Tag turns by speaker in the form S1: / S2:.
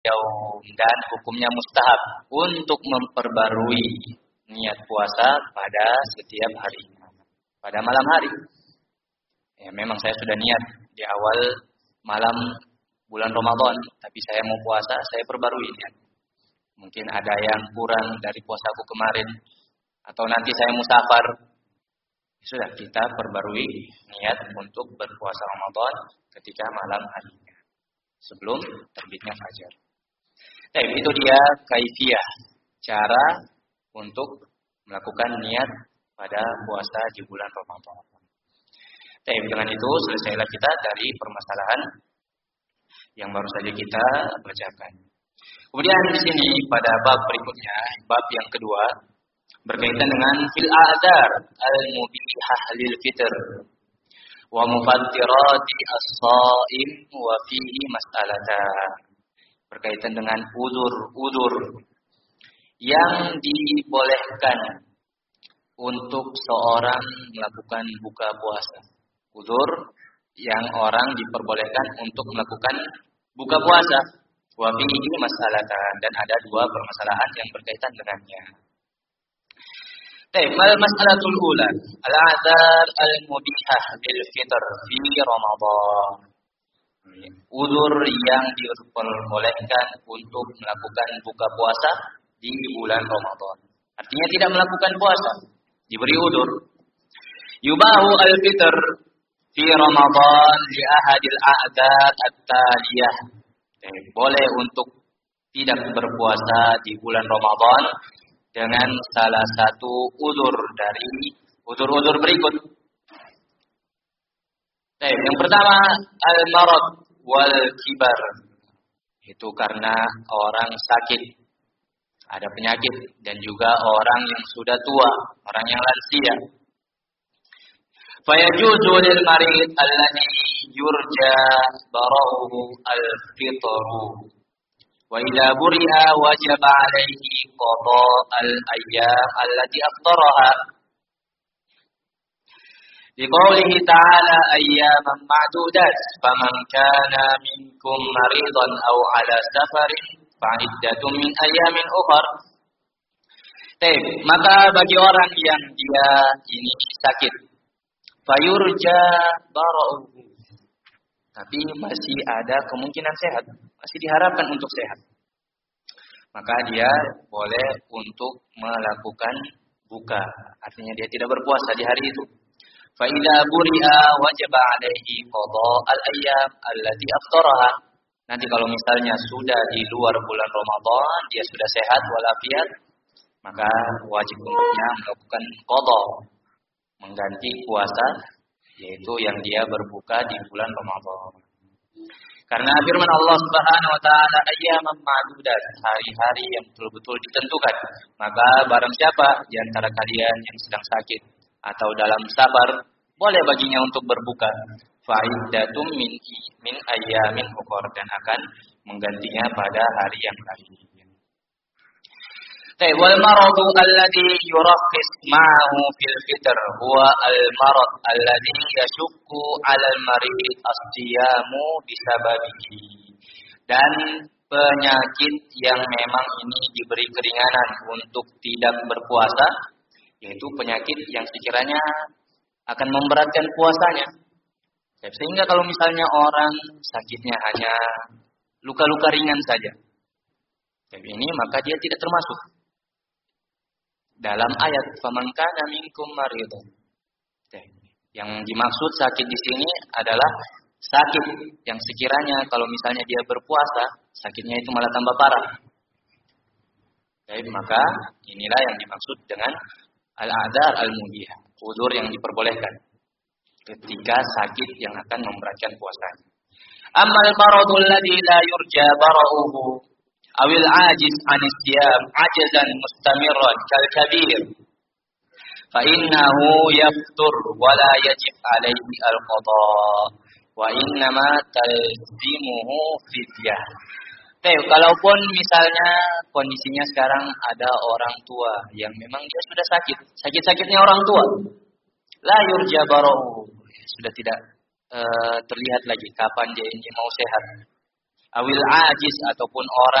S1: yaum, dan hukumnya mustahab untuk memperbarui niat puasa pada setiap harinya, pada malam hari. Ya, memang saya sudah niat di awal malam bulan Ramadan, tapi saya mau puasa, saya perbarui niat. Mungkin ada yang kurang dari puasaku kemarin, atau nanti saya musafar. Sudah, kita perbarui niat untuk berpuasa Ramadan ketika malam harinya, sebelum terbitnya fajar. Nah, itu dia kaifiyah, cara untuk melakukan niat pada puasa di bulan Ramadan. Nah, dengan itu selesailah kita dari permasalahan yang baru saja kita bacakan. Kemudian di sini pada bab berikutnya, bab yang kedua, berkaitan dengan fil a'dzar al-mubihah lil fitr wa mufattirati as-shaim wa fihi mas'alatan. Berkaitan dengan udzur-udzur yang dibolehkan untuk seorang melakukan buka puasa. Udzur yang orang diperbolehkan untuk melakukan buka puasa. Wa fihi mas'alatan, dan ada dua permasalahan yang berkaitan dengannya. Mal mas'alatul ula, al-a'dzar al-mubihah bil fitr fi Ramadan. Udzur yang diperbolehkan untuk melakukan buka puasa di bulan Ramadan. Artinya tidak melakukan puasa, diberi udzur. Yubahu al-fitr fi Ramadan li ahadil a'dzar at-taliyah. Boleh untuk tidak berpuasa di bulan Ramadan dengan salah satu udzur dari udzur-udzur berikut. Yang pertama, al-marad wal kibar. Itu karena orang sakit, ada penyakit, dan juga orang yang sudah tua, orang yang lansia. Fayajuzu lil marid alladhi yurja bara'uhu al-fitru. Wa idza buri'a wajaba 'alaihi qada al-ayyam allati aftaraha. Liqaulihi ta'ala ayyaman ma'dudat faman kana minkum maridan aw 'ala safarin fa'iddatun min ayyamin ukhar. Maka bagi orang yang dia ini sakit, fayurja bara'uhu, tapi masih ada kemungkinan sehat, masih diharapkan untuk sehat, maka dia boleh untuk melakukan buka, artinya dia tidak berpuasa di hari itu. Fa idza buri'a wajaba 'alaihi qada al-ayyam allati aftaraha. Nanti kalau misalnya sudah di luar bulan Ramadan, dia sudah sehat walafiat, maka wajib untuknya melakukan qada, mengganti puasa, yaitu yang dia berbuka di bulan Ramadan. Karena firman Allah Subhanahu wa taala, ayyaman ma'dudat, hari-hari yang betul-betul ditentukan. Maka barang siapa di antara kalian yang sedang sakit atau dalam sabar, boleh baginya untuk berbuka. Fa'iddatum min ayyamin ukhra, dan akan menggantinya pada hari yang lain. Wal maradu alladhi yurakhis ma'ahu fil fitr huwa al marad alladhi yashukku 'ala al marid as-siyamu bisababihi. Dan penyakit yang memang ini diberi keringanan untuk tidak berpuasa, yaitu penyakit yang sekiranya akan memberatkan puasanya. Sehingga kalau misalnya orang sakitnya hanya luka-luka ringan saja, ini maka dia tidak termasuk dalam ayat faman kana minkum maridan. Yang dimaksud sakit di sini adalah sakit yang sekiranya kalau misalnya dia berpuasa, sakitnya itu malah tambah parah. Maka inilah yang dimaksud dengan al-a'dzar al-mubihah, udzur yang diperbolehkan ketika sakit yang akan memberatkan puasanya. Ammal maradul ladzi la yurja bara'uhu awil ajiz anis siyam ajazan mustamirran kal kabir fa innahu yaftur wa la yajib alaihi al qada wa innama talzimuhu fidyah. Kalaupun misalnya kondisinya sekarang ada orang tua yang memang dia sudah sakit-sakitnya orang tua, la yurja bara'uhu, sudah tidak terlihat lagi kapan dia ini mau sehat. awil ajis ataupun orang